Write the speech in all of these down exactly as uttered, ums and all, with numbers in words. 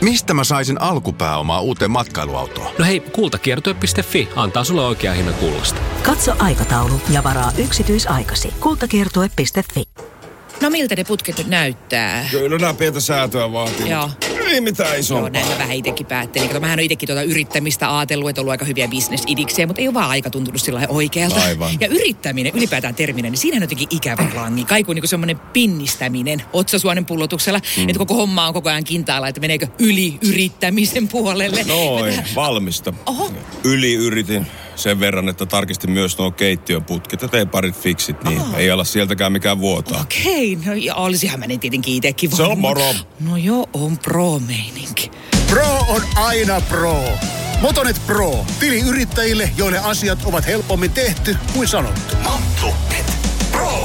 Mistä mä saisin alkupääomaa uuteen matkailuautoon? No hei, kultakiertue piste fi antaa sulle oikean hinnan kullasta. Katso aikataulu ja varaa yksityisaikasi. kultakiertue piste fi. No miltä ne putket nyt näyttää? Kyllä nämä pientä säätöä vaatii. Joo. Ei mitään isompaa. Joo, näin mä vähän itsekin päättelin. Kato, mähän on itsekin tuota yrittämistä ajatellut, että on ollut aika hyviä bisnesidiksejä, mutta ei ole vaan aika tuntunut sillä lailla oikealta. Aivan. Ja yrittäminen, ylipäätään terminä, niin siinä on jotenkin ikävä langi. Kaiku niin kuin semmoinen pinnistäminen otsasuonen pullotuksella, mm. että koko homma on koko ajan kintaalla, että meneekö yli yrittämisen puolelle. Noin, tähän... valmista. Oho. Yli yritin sen verran, että tarkistin myös nuo keittiöputket ja tein parit fiksit, niin oh. ei ala sieltäkään mikään vuotaa. Okei, no ja olisihan mä ne tietenkin itsekin Se on moro. No joo, on pro-meininki. Pro on aina pro. Motonet Pro. Tili yrittäjille, joille asiat ovat helpommin tehty kuin sanottu. Motonet Pro.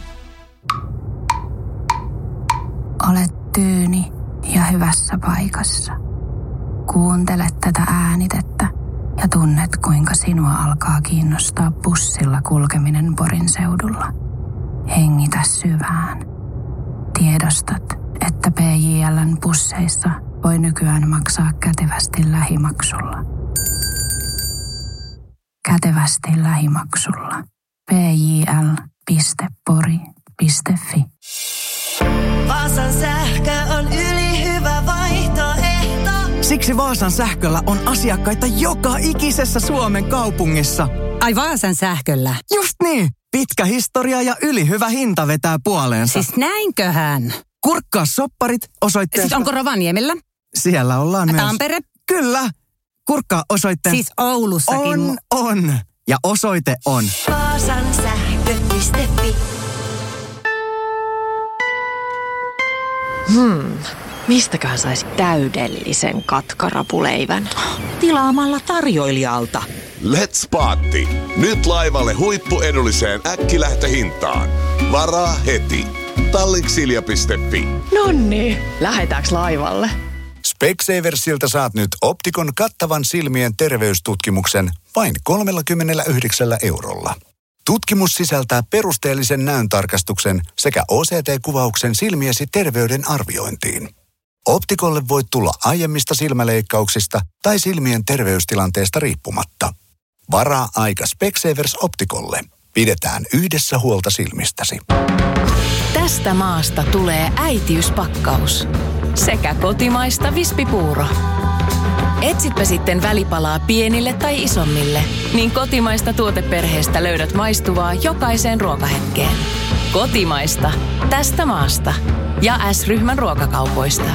Olet tyyni ja hyvässä paikassa. Kuuntelet tätä äänitettä ja tunnet, kuinka sinua alkaa kiinnostaa bussilla kulkeminen Porin seudulla. Hengitä syvään. Tiedostat, että P J L:n busseissa voi nykyään maksaa kätevästi lähimaksulla. Kätevästi lähimaksulla. p j l piste pori piste fi. Vaasan sähkö on ylihyvä vaihtoehto. Siksi Vaasan sähköllä on asiakkaita joka ikisessä Suomen kaupungissa. Ai Vaasan sähköllä? Just niin. Pitkä historia ja ylihyvä hinta vetää puoleensa. Siis näinköhän? Kurkkaa sopparit osoitteesta. Siis onko Rovaniemellä? Siellä ollaan myös. Tampere? Kyllä. Kurkkaa osoitteesta. Siis Oulussakin. On, on. Ja osoite on Vaasan sähkö piste fi. Hmm. Mistäköhän saisi täydellisen katkarapuleivän? Tilaamalla tarjoilijalta. Let's Party! Nyt laivalle huippuedulliseen äkkilähtöhintaan. Varaa heti. Tallinksilja piste fi. Nonni, lähetäänkö laivalle? Specsaversilta saat nyt Optikon kattavan silmien terveystutkimuksen vain kolmekymmentäyhdeksän eurolla. Tutkimus sisältää perusteellisen näöntarkastuksen sekä O C T-kuvauksen silmiesi terveyden arviointiin. Optikolle voit tulla aiemmista silmäleikkauksista tai silmien terveystilanteesta riippumatta. Varaa aika Specsavers Optikolle. Pidetään yhdessä huolta silmistäsi. Tästä maasta tulee äitiyspakkaus. Sekä kotimaista vispipuuro. Etsipä sitten välipalaa pienille tai isommille, niin kotimaista tuoteperheestä löydät maistuvaa jokaiseen ruokahetkeen. Kotimaista. Tästä maasta. Ja S-ryhmän ruokakaupoista.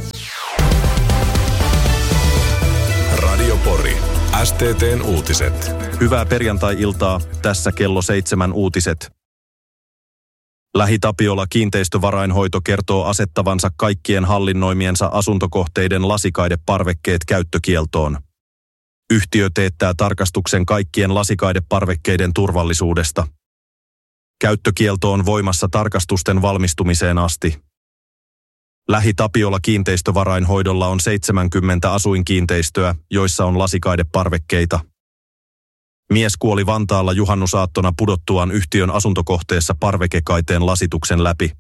Radio Pori. S T T:n uutiset. Hyvää perjantai-iltaa. Tässä kello seitsemän uutiset. Lähi-Tapiola kiinteistövarainhoito kertoo asettavansa kaikkien hallinnoimiensa asuntokohteiden lasikaideparvekkeet käyttökieltoon. Yhtiö teettää tarkastuksen kaikkien lasikaideparvekkeiden turvallisuudesta. Käyttökielto on voimassa tarkastusten valmistumiseen asti. Lähi-Tapiola kiinteistövarainhoidolla on seitsemänkymmentä asuinkiinteistöä, joissa on lasikaideparvekkeita. Mies kuoli Vantaalla juhannusaattona pudottuaan yhtiön asuntokohteessa parvekekaiteen lasituksen läpi.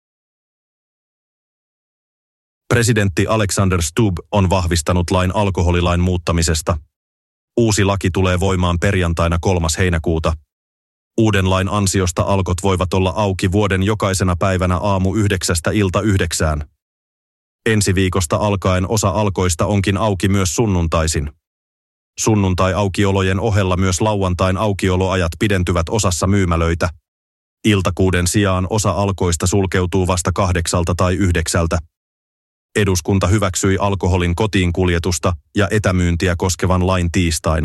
Presidentti Alexander Stubb on vahvistanut lain alkoholilain muuttamisesta. Uusi laki tulee voimaan perjantaina kolmas heinäkuuta. Uuden lain ansiosta alkot voivat olla auki vuoden jokaisena päivänä aamu yhdeksästä ilta yhdeksään. Ensi viikosta alkaen osa alkoista onkin auki myös sunnuntaisin. Sunnuntai-aukiolojen ohella myös lauantain aukioloajat pidentyvät osassa myymälöitä. Iltakuuden sijaan osa alkoista sulkeutuu vasta kahdeksalta tai yhdeksältä. Eduskunta hyväksyi alkoholin kotiin kuljetusta ja etämyyntiä koskevan lain tiistaina.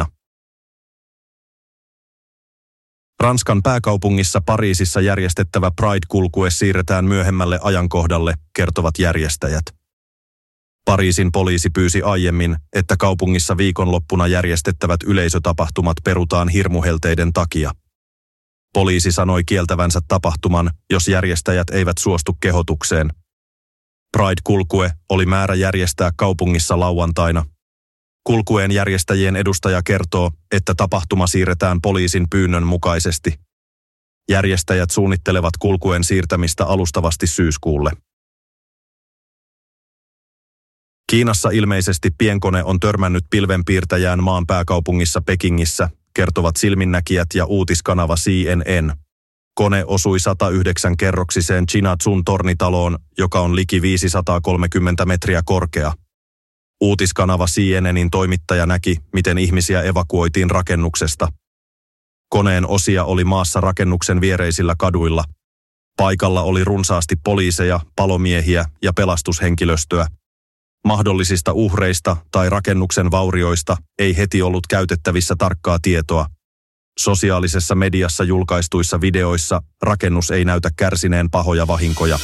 Ranskan pääkaupungissa Pariisissa järjestettävä Pride-kulkue siirretään myöhemmälle ajankohdalle, kertovat järjestäjät. Pariisin poliisi pyysi aiemmin, että kaupungissa viikonloppuna järjestettävät yleisötapahtumat perutaan hirmuhelteiden takia. Poliisi sanoi kieltävänsä tapahtuman, jos järjestäjät eivät suostu kehotukseen. Pride-kulkue oli määrä järjestää kaupungissa lauantaina. Kulkueen järjestäjien edustaja kertoo, että tapahtuma siirretään poliisin pyynnön mukaisesti. Järjestäjät suunnittelevat kulkueen siirtämistä alustavasti syyskuulle. Kiinassa ilmeisesti pienkone on törmännyt pilvenpiirtäjään maan pääkaupungissa Pekingissä, kertovat silminnäkijät ja uutiskanava C N N. Kone osui sata yhdeksän kerroksiseen Chinatsun tornitaloon, joka on liki viisisataakolmekymmentä metriä korkea. Uutiskanava C N N:in toimittaja näki, miten ihmisiä evakuoitiin rakennuksesta. Koneen osia oli maassa rakennuksen viereisillä kaduilla. Paikalla oli runsaasti poliiseja, palomiehiä ja pelastushenkilöstöä. Mahdollisista uhreista tai rakennuksen vaurioista ei heti ollut käytettävissä tarkkaa tietoa. Sosiaalisessa mediassa julkaistuissa videoissa rakennus ei näytä kärsineen pahoja vahinkoja.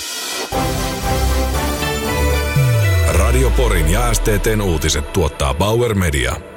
Radio Porin ja S T T:n uutiset tuottaa Bauer Media.